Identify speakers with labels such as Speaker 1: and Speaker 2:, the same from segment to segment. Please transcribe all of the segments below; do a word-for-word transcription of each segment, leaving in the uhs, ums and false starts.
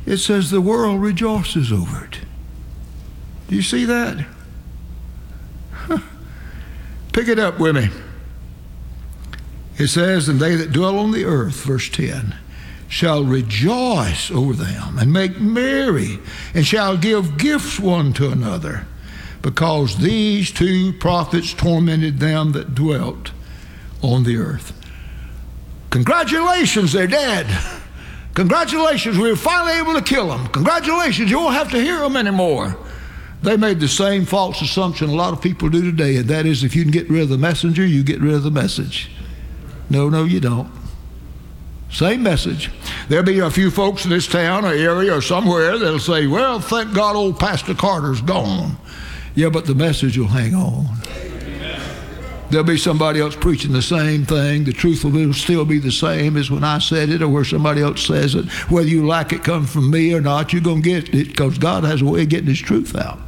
Speaker 1: it says the world rejoices over it. Do you see that? Huh. Pick it up with me. It says, and they that dwell on the earth, verse ten, shall rejoice over them and make merry, and shall give gifts one to another, because these two prophets tormented them that dwelt on the earth. Congratulations, they're dead. Congratulations, we were finally able to kill them. Congratulations, you won't have to hear them anymore. They made the same false assumption a lot of people do today, and that is if you can get rid of the messenger, you get rid of the message. No, no, you don't. Same message. There'll be a few folks in this town or area or somewhere that'll say, well, thank God old Pastor Carter's gone. Yeah, but the message will hang on. There'll be somebody else preaching the same thing. The truth will still be the same as when I said it or where somebody else says it. Whether you like it come from me or not, you're going to get it because God has a way of getting his truth out.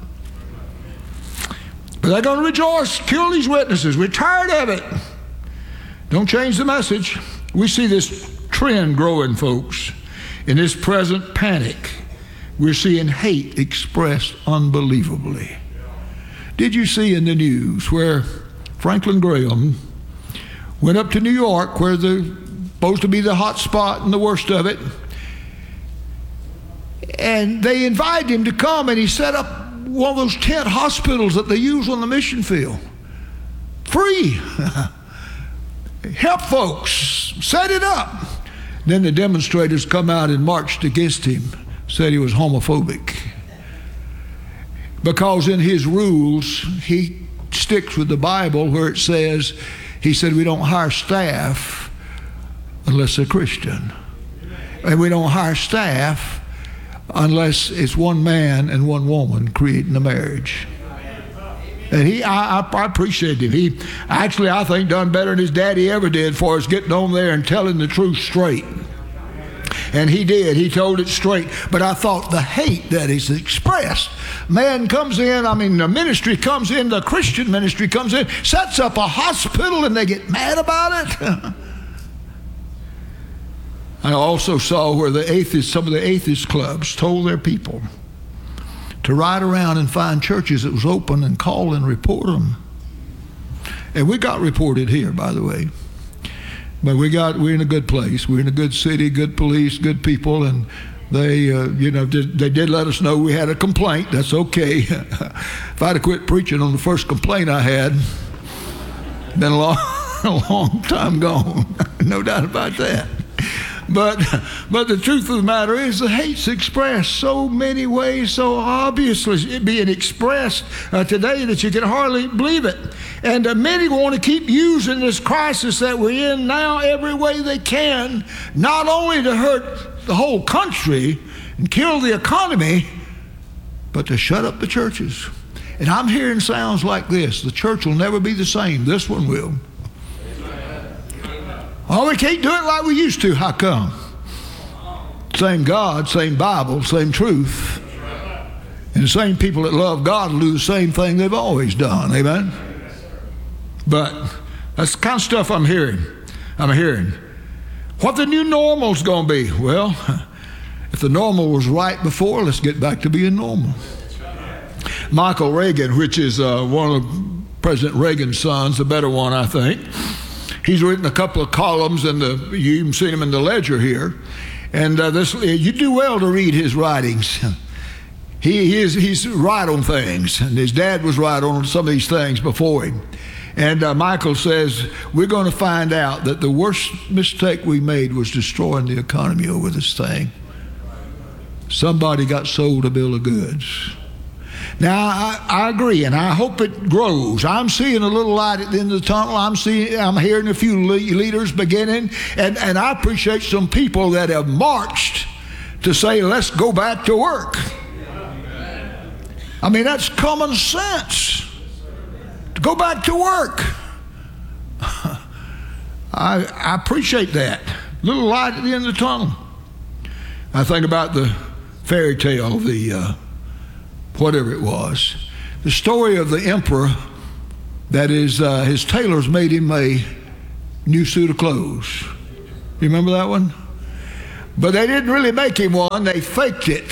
Speaker 1: But they're going to rejoice, kill these witnesses. We're tired of it. Don't change the message. We see this trend growing, folks. In this present panic, we're seeing hate expressed unbelievably. Did you see in the news where Franklin Graham went up to New York, where the supposed to be the hot spot and the worst of it, and they invited him to come, and he set up one of those tent hospitals that they use on the mission field. Free. Help folks. Set it up. Then the demonstrators come out and marched against him, said he was homophobic. Because in his rules, he sticks with the Bible where it says, he said, we don't hire staff unless they're Christian. And we don't hire staff unless it's one man and one woman creating a marriage. And he, I, I, I appreciate him. He actually, I think, done better than his daddy ever did for us, getting on there and telling the truth straight. And he did. He told it straight. But I thought the hate that is expressed. Man comes in, I mean, the ministry comes in, the Christian ministry comes in, sets up a hospital, and they get mad about it. I also saw where the atheists, some of the atheist clubs told their people to ride around and find churches that was open and call and report them. And we got reported here, by the way. But we got, we're in a good place. We're in a good city, good police, good people, and they, uh, you know, did, they did let us know we had a complaint. That's okay. If I'd have quit preaching on the first complaint I had, been a long, a long time gone. No doubt about that. But but the truth of the matter is the hate's expressed so many ways, so obviously being expressed uh, today that you can hardly believe it. And uh, many want to keep using this crisis that we're in now every way they can, not only to hurt the whole country and kill the economy, but to shut up the churches. And I'm hearing sounds like this: the church will never be the same. This one will. Oh, we can't do it like we used to. How come? Same God, same Bible, same truth. And the same people that love God will do the same thing they've always done. Amen? But that's the kind of stuff I'm hearing. I'm hearing. What the new normal's going to be? Well, if the normal was right before, let's get back to being normal. Michael Reagan, which is uh, one of President Reagan's sons, the better one, I think. He's written a couple of columns, and you even seen him in the Ledger here. And uh, this, you do well to read his writings. He, he is, he's right on things, and his dad was right on some of these things before him. And uh, Michael says, we're going to find out that the worst mistake we made was destroying the economy over this thing. Somebody got sold a bill of goods. Now, I, I agree, and I hope it grows. I'm seeing a little light at the end of the tunnel. I'm seeing, I'm hearing a few le- leaders beginning, and, and I appreciate some people that have marched to say, let's go back to work. I mean, that's common sense. To go back to work. I, I appreciate that. Little light at the end of the tunnel. I think about the fairy tale, the uh, whatever it was, the story of the emperor that is, uh, his tailors made him a new suit of clothes. You remember that one? But they didn't really make him one. They faked it.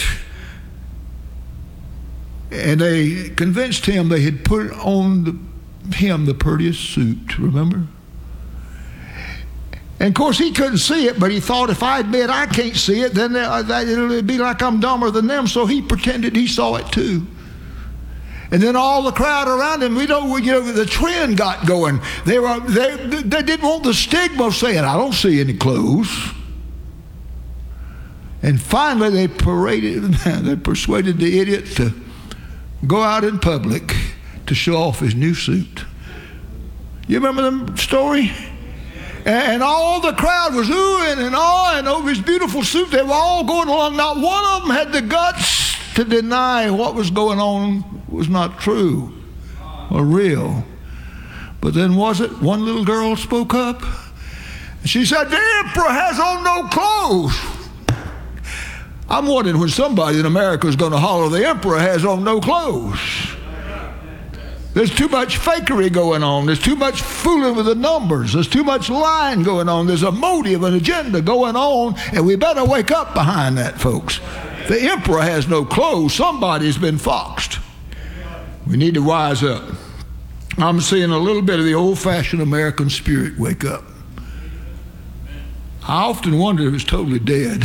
Speaker 1: And they convinced him they had put on the, him the prettiest suit, remember? And of course he couldn't see it, but he thought, if I admit I can't see it, then it'll be like I'm dumber than them. So he pretended he saw it too. And then all the crowd around him, we know, you know, the trend got going. They were, they, they didn't want the stigma of saying, I don't see any clothes. And finally they paraded, they persuaded the idiot to go out in public to show off his new suit. You remember the story? And all the crowd was oohing and awing over his beautiful suit. They were all going along. Not one of them had the guts to deny what was going on was not true or real. But then was it? One little girl spoke up. She said, the emperor has on no clothes. I'm wondering when somebody in America is going to holler, the emperor has on no clothes. There's too much fakery going on. There's too much fooling with the numbers. There's too much lying going on. There's a motive, an agenda going on, and we better wake up behind that, folks. The emperor has no clothes. Somebody's been foxed. We need to wise up. I'm seeing a little bit of the old-fashioned American spirit wake up. I often wonder if it's totally dead.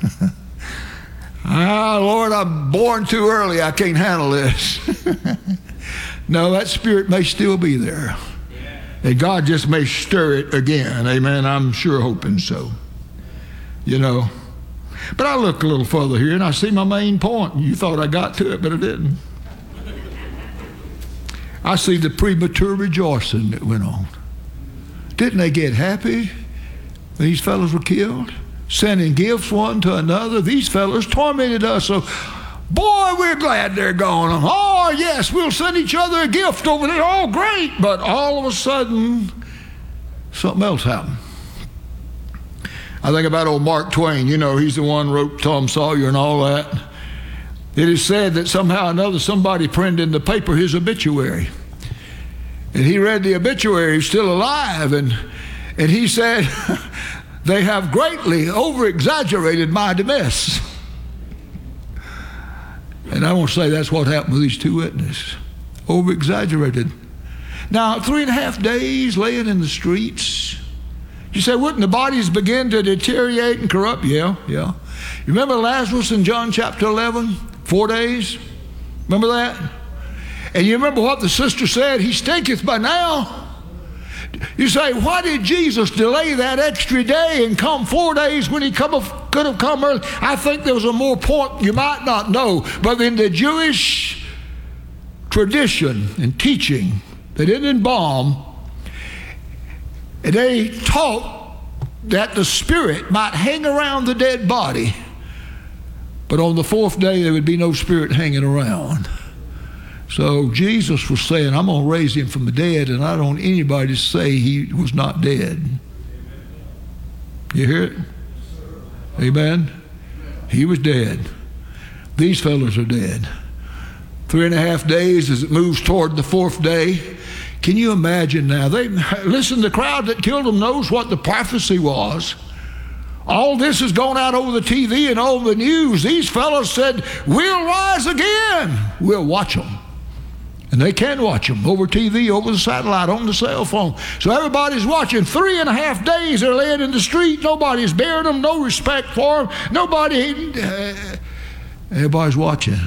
Speaker 1: Ah, Lord, I'm born too early. I can't handle this. No, that spirit may still be there. And God just may stir it again. Amen. I'm sure hoping so. You know. But I look a little further here and I see my main point. You thought I got to it, but I didn't. I see the premature rejoicing that went on. Didn't they get happy? These fellows were killed, sending gifts one to another. These fellows tormented us. So, boy, we're glad they're gone. Oh, yes, we'll send each other a gift over there. Oh, great. But all of a sudden, something else happened. I think about old Mark Twain. You know, he's the one who wrote Tom Sawyer and all that. It is said that somehow or another somebody printed in the paper his obituary. And he read the obituary. He's still alive. And, and he said, they have greatly over-exaggerated my demise. And I want to say that's what happened with these two witnesses. Over-exaggerated. Now, three and a half days laying in the streets. You say, wouldn't the bodies begin to deteriorate and corrupt? Yeah, yeah. You remember Lazarus in John chapter eleven? Four days? Remember that? And you remember what the sister said? He stinketh by now. You say, why did Jesus delay that extra day and come four days when he come of, could have come early? I think there was a more point you might not know. But in the Jewish tradition and teaching, they didn't embalm. They taught that the spirit might hang around the dead body, but on the fourth day there would be no spirit hanging around. So Jesus was saying, I'm going to raise him from the dead, and I don't want anybody to say he was not dead. You hear it? Amen? He was dead. These fellows are dead. Three and a half days as it moves toward the fourth day. Can you imagine now? They listen, the crowd that killed them knows what the prophecy was. All this has gone out over the T V and all the news. These fellows said, we'll rise again. We'll watch them. And they can watch them over T V, over the satellite, on the cell phone. So everybody's watching. Three and a half days they're laying in the street. Nobody's burying them. No respect for them. Nobody. Uh, everybody's watching.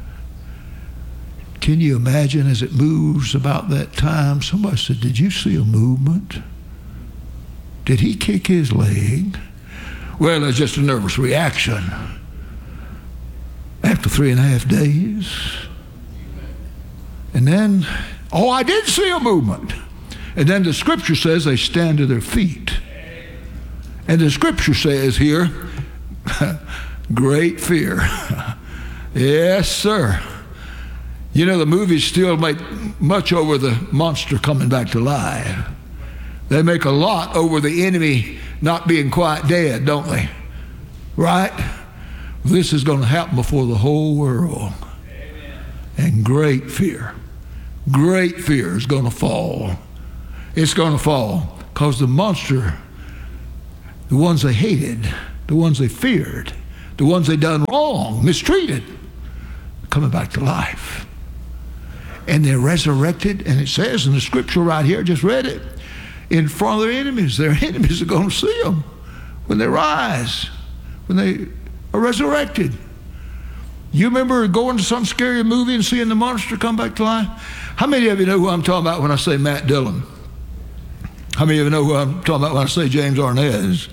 Speaker 1: Can you imagine as it moves about that time? Somebody said, did you see a movement? Did he kick his leg? Well, it's just a nervous reaction. After three and a half days. And then, oh, I did see a movement. And then the scripture says they stand to their feet. And the scripture says here, great fear. Yes, sir. You know, the movies still make much over the monster coming back to life. They make a lot over the enemy not being quite dead, don't they? Right? This is going to happen before the whole world. Amen. And great fear, great fear is going to fall. It's going to fall because the monster, the ones they hated, the ones they feared, the ones they done wrong, mistreated, coming back to life. And they're resurrected, and it says in the scripture right here, I just read it, in front of their enemies. Their enemies are going to see them when they rise, when they are resurrected. You remember going to some scary movie and seeing the monster come back to life? How many of you know who I'm talking about when I say Matt Dillon? How many of you know who I'm talking about when I say James Arnaz?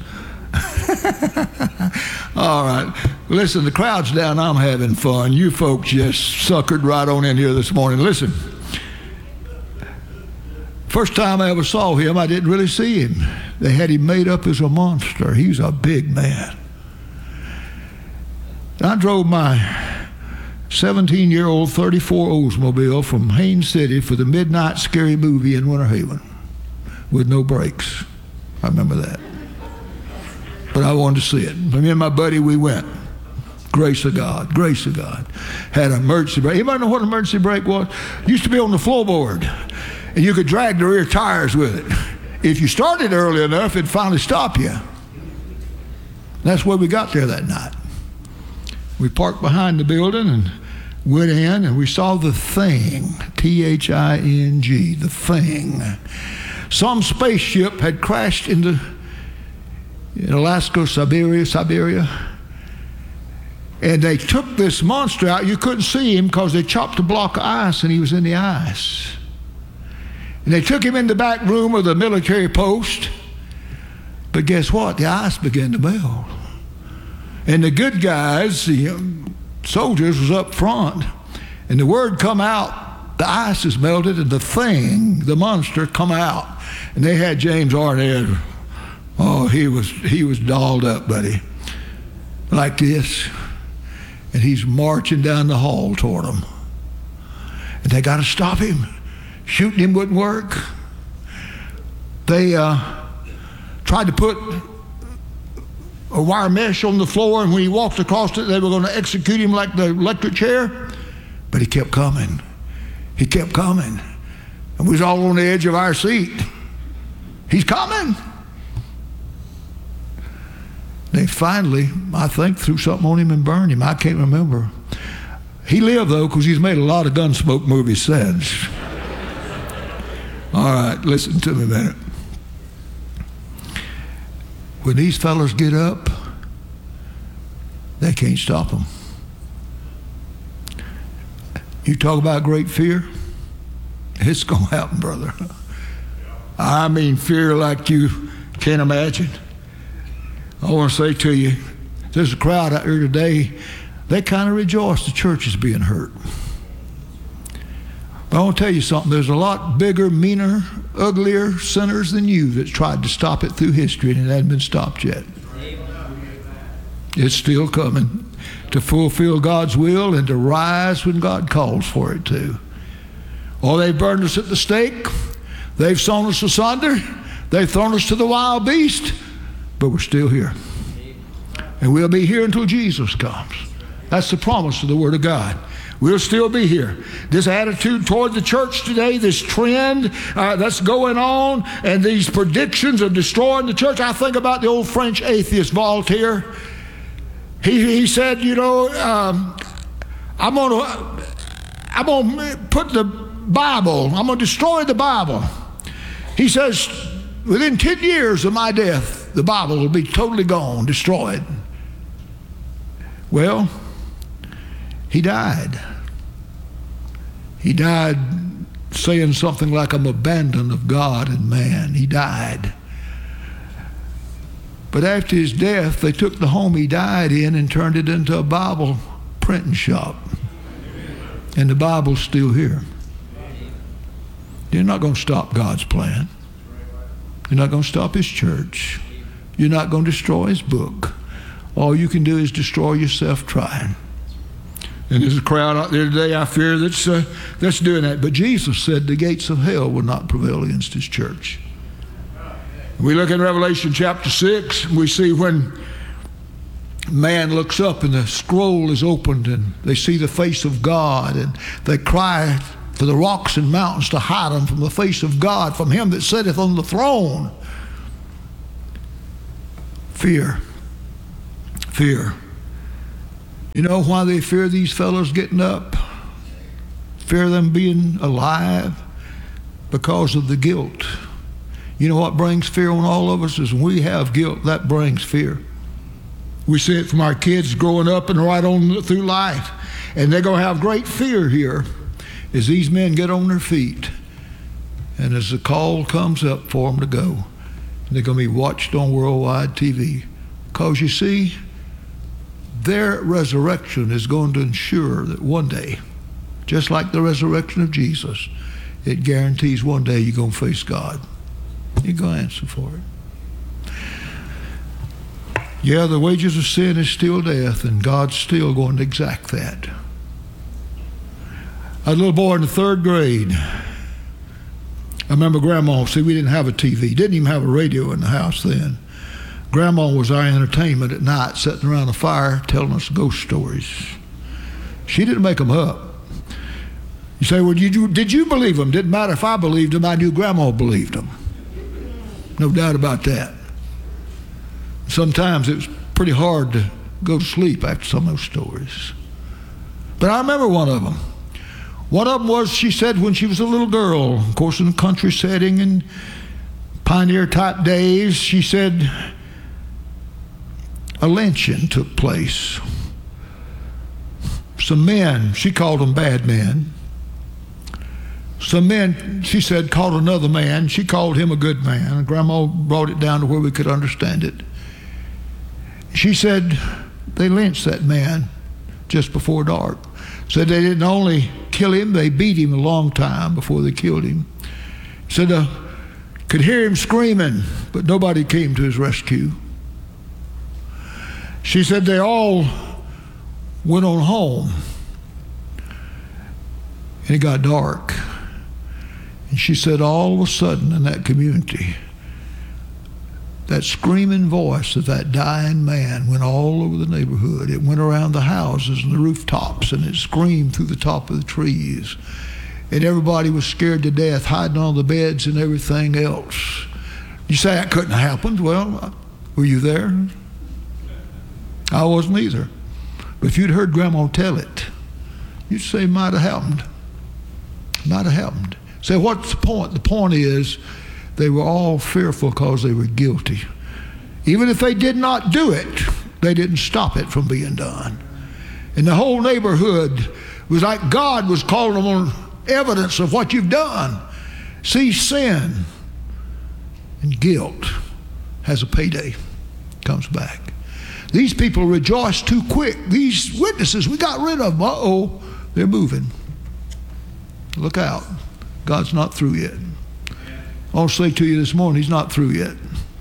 Speaker 1: All right. Listen, the crowd's down. I'm having fun. You folks just suckered right on in here this morning. Listen. First time I ever saw him, I didn't really see him. They had him made up as a monster. He's a big man. I drove my seventeen-year-old thirty-four Oldsmobile from Haines City for the midnight scary movie in Winter Haven with no brakes. I remember that. But I wanted to see it. Me and my buddy, we went. Grace of God, grace of God. Had an emergency brake. Anybody know what an emergency brake was? Used to be on the floorboard, and you could drag the rear tires with it. If you started early enough, it'd finally stop you. That's where we got there that night. We parked behind the building and went in, and we saw the Thing, T H I N G, the Thing. Some spaceship had crashed into in Alaska, Siberia, Siberia, and they took this monster out. You couldn't see him because they chopped a block of ice, and he was in the ice. And they took him in the back room of the military post, but guess what? The ice began to melt. And the good guys, the um, soldiers, was up front, and the word come out, the ice is melted, and the Thing, the monster, come out. And they had James Arnaz. Oh, he was he was dolled up, buddy, like this. And he's marching down the hall toward them. And they got to stop him. Shooting him wouldn't work. They uh, tried to put a wire mesh on the floor, and when he walked across it, they were going to execute him like the electric chair. But he kept coming. He kept coming. And we was all on the edge of our seat. He's coming. They finally, I think, threw something on him and burned him. I can't remember. He lived, though, because he's made a lot of Gunsmoke movies since. All right, listen to me a minute. When these fellas get up, they can't stop them. You talk about great fear, it's going to happen, brother. I mean fear like you can't imagine. I want to say to you, there's a crowd out here today, they kind of rejoice the church is being hurt. But I want to tell you something, there's a lot bigger, meaner, uglier sinners than you that's tried to stop it through history, and it hasn't been stopped yet. It's still coming to fulfill God's will and to rise when God calls for it to. Oh, they've burned us at the stake. They've sawn us asunder. They've thrown us to the wild beast. But we're still here. And we'll be here until Jesus comes. That's the promise of the Word of God. We'll still be here. This attitude toward the church today, this trend uh, that's going on, and these predictions of destroying the church. I think about the old French atheist Voltaire. He, he said, you know, um, I'm going to I'm going to put the Bible, I'm going to destroy the Bible. He says, within ten years of my death, the Bible will be totally gone, destroyed. Well, he died. He died saying something like, I'm abandoned of God and man. He died. But after his death, they took the home he died in and turned it into a Bible printing shop. And the Bible's still here. You're not going to stop God's plan. You're not going to stop his church. You're not going to destroy his book. All you can do is destroy yourself trying. And there's a crowd out there today, I fear, that's, uh, that's doing that. But Jesus said the gates of hell will not prevail against his church. We look in Revelation chapter six, we see when man looks up and the scroll is opened and they see the face of God, and they cry for the rocks and mountains to hide them from the face of God, from him that sitteth on the throne. Fear. Fear. You know why they fear these fellows getting up? Fear them being alive? Because of the guilt. You know what brings fear on all of us is when we have guilt, that brings fear. We see it from our kids growing up and right on through life. And they're going to have great fear here as these men get on their feet. And as the call comes up for them to go, they're going to be watched on worldwide T V. Because you see, their resurrection is going to ensure that one day, just like the resurrection of Jesus, it guarantees one day you're going to face God. You're going to answer for it. Yeah, the wages of sin is still death, and God's still going to exact that. I had a little boy in the third grade. I remember Grandma, see, we didn't have a T V, didn't even have a radio in the house then. Grandma was our entertainment at night, sitting around a fire telling us ghost stories. She didn't make them up. You say, well, did you, did you believe them? Didn't matter if I believed them, I knew Grandma believed them. No doubt about that. Sometimes it was pretty hard to go to sleep after some of those stories. But I remember one of them. One of them was, she said, when she was a little girl, of course in a country setting and pioneer type days, she said a lynching took place. Some men, she called them bad men. Some men, she said, called another man. She called him a good man. Grandma brought it down to where we could understand it. She said they lynched that man just before dark. Said they didn't only kill him, they beat him a long time before they killed him. Said uh, could hear him screaming, but nobody came to his rescue. She said they all went on home, and it got dark. And she said all of a sudden in that community, that screaming voice of that dying man went all over the neighborhood. It went around the houses and the rooftops, and it screamed through the top of the trees. And everybody was scared to death, hiding on the beds and everything else. You say that couldn't have happened. Well, were you there? I wasn't either. But if you'd heard Grandma tell it, you'd say it might have happened. Might have happened. Say, what's the point? The point is, they were all fearful because they were guilty. Even if they did not do it, they didn't stop it from being done. And the whole neighborhood was like God was calling them on evidence of what you've done. See, sin and guilt has a payday, comes back. These people rejoiced too quick. These witnesses, we got rid of them. Uh-oh, they're moving. Look out. God's not through yet. I'll say to you this morning, he's not through yet.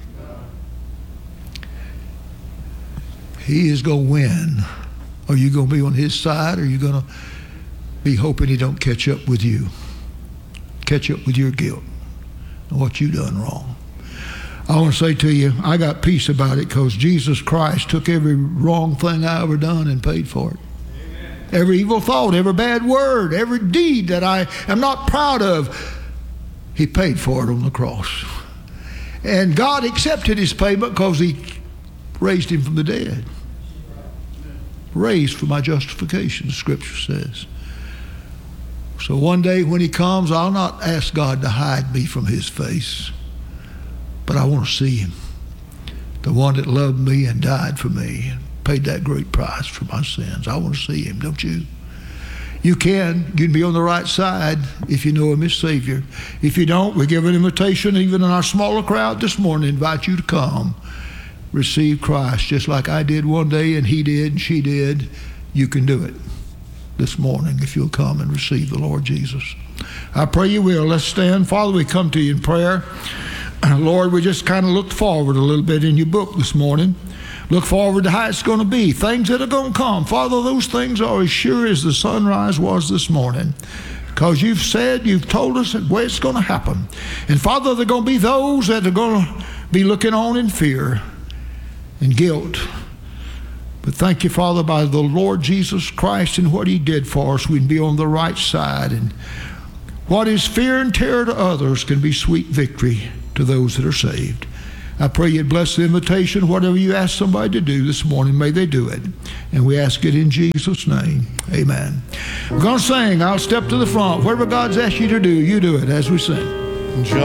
Speaker 1: He is going to win. Are you going to be on his side, or are you going to be hoping he don't catch up with you? Catch up with your guilt and what you done wrong. I want to say to you, I got peace about it because Jesus Christ took every wrong thing I ever done and paid for it. Every evil thought, every bad word, every deed that I am not proud of, he paid for it on the cross. And God accepted his payment because he raised him from the dead. Raised for my justification, the scripture says. So one day when he comes, I'll not ask God to hide me from his face, but I want to see him. The one that loved me and died for me and paid that great price for my sins. I want to see him, don't you? You can. You can be on the right side if you know him as Savior. If you don't, we give an invitation, even in our smaller crowd this morning, invite you to come. Receive Christ just like I did one day and he did and she did. You can do it this morning if you'll come and receive the Lord Jesus. I pray you will. Let's stand. Father, we come to you in prayer. Lord, we just kind of looked forward a little bit in your book this morning. Look forward to how it's going to be, things that are going to come. Father, those things are as sure as the sunrise was this morning, because you've said, you've told us the way it's going to happen. And Father, there are going to be those that are going to be looking on in fear and guilt. But thank you, Father, by the Lord Jesus Christ and what he did for us, we can be on the right side. And what is fear and terror to others can be sweet victory to those that are saved. I pray you'd bless the invitation. Whatever you ask somebody to do this morning, may they do it. And we ask it in Jesus' name. Amen. We're going to sing. I'll step to the front. Whatever God's asked you to do, you do it as we sing.